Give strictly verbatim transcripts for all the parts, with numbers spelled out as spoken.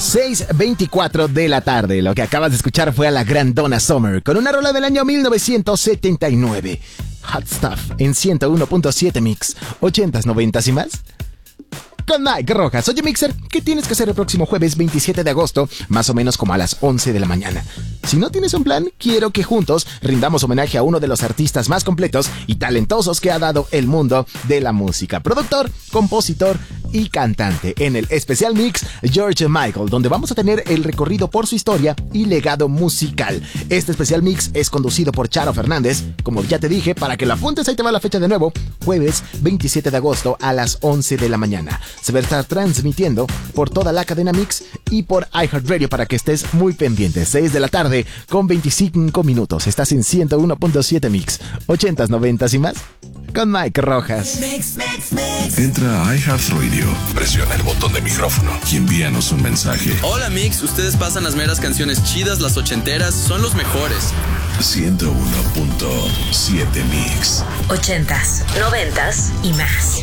seis veinticuatro de la tarde. Lo que acabas de escuchar fue a la gran Donna Summer con una rola del año mil novecientos setenta y nueve. Hot Stuff en ciento uno punto siete Mix. ochentas, noventas y más. Con Mike Rojas. Oye, Mixer, ¿qué tienes que hacer el próximo jueves veintisiete de agosto? Más o menos como a las once de la mañana. Si no tienes un plan, quiero que juntos rindamos homenaje a uno de los artistas más completos y talentosos que ha dado el mundo de la música. Productor, compositor y cantante. En el especial mix George Michael, donde vamos a tener el recorrido por su historia y legado musical. Este especial mix es conducido por Charo Fernández. Como ya te dije, para que la apuntes, ahí te va la fecha de nuevo. Jueves veintisiete de agosto a las once de la mañana. Se va a estar transmitiendo por toda la cadena Mix y por iHeartRadio para que estés muy pendiente. seis de la tarde con veinticinco minutos. Estás en ciento uno punto siete Mix. ochentas, noventas y más. Con Mike Rojas. Mix, mix, mix. Entra a iHeartRadio, presiona el botón de micrófono y envíanos un mensaje. Hola Mix, ustedes pasan las meras canciones chidas, las ochenteras, son los mejores. ciento uno punto siete Mix. Ochentas, noventas y más.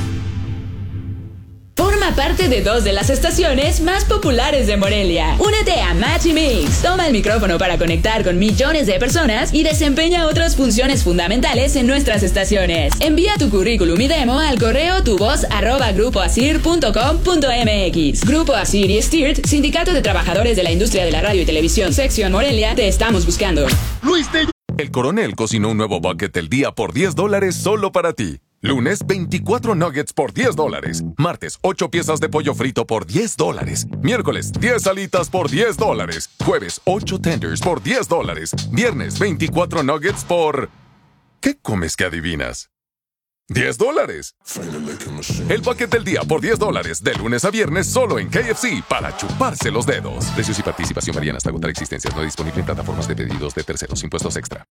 Forma parte de dos de las estaciones más populares de Morelia. Únete a Match y Mix. Toma el micrófono para conectar con millones de personas y desempeña otras funciones fundamentales en nuestras estaciones. Envía tu currículum y demo al correo tuvoz arroba grupoasir punto com punto mx. Grupo Asir y Stirt, Sindicato de Trabajadores de la Industria de la Radio y Televisión, Sección Morelia, te estamos buscando. Luis de... El Coronel cocinó un nuevo bucket del día por diez dólares solo para ti. Lunes, veinticuatro nuggets por diez dólares. Martes, ocho piezas de pollo frito por diez dólares. Miércoles, diez alitas por diez dólares. Jueves, ocho tenders por diez dólares. Viernes, veinticuatro nuggets por... ¿Qué comes que adivinas? diez dólares. El bucket del día por diez dólares. De lunes a viernes solo en K F C para chuparse los dedos. Precios y participación varían hasta agotar existencias. No disponible en plataformas de pedidos de terceros. Impuestos extra.